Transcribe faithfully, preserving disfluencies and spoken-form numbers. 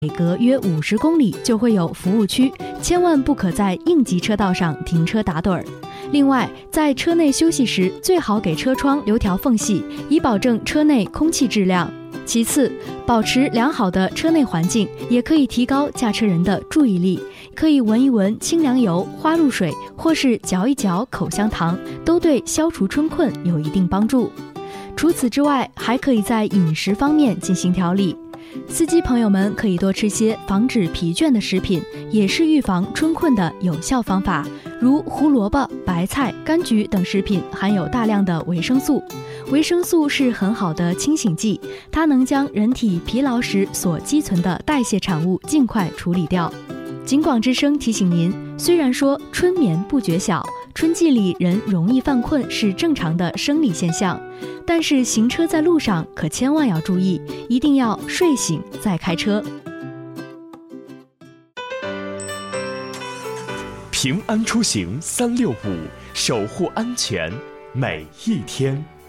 每隔约五十公里就会有服务区，千万不可在应急车道上停车打盹儿。另外，在车内休息时，最好给车窗留条缝隙，以保证车内空气质量。其次，保持良好的车内环境，也可以提高驾车人的注意力。可以闻一闻清凉油、花露水，或是嚼一嚼口香糖，都对消除春困有一定帮助。除此之外，还可以在饮食方面进行调理。司机朋友们可以多吃些防止疲倦的食品，也是预防春困的有效方法。如胡萝卜、白菜、柑橘等食品含有大量的维生素，维生素是很好的清醒剂，它能将人体疲劳时所积存的代谢产物尽快处理掉。警广之声提醒您，虽然说春眠不觉晓，春季里人容易犯困是正常的生理现象，但是行车在路上可千万要注意，一定要睡醒再开车。 平安出行三六五，守护安全每一天。